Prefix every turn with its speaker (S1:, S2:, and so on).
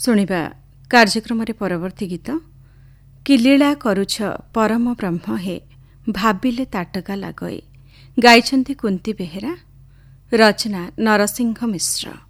S1: ଶୁଣିବା କାର୍ଯ୍ୟକ୍ରମରେ ପରବର୍ତ୍ତୀ ଗୀତ କି ଲୀଳା କରୁଛ ପରମ ବ୍ରହ୍ମ ହେ ଭାବିଲେ ତାଟକା ଲାଗଏ ଗାଇଛନ୍ତି କୁନ୍ତି ବେହେରା ରଚନା ନରସିଂହ ମିଶ୍ର।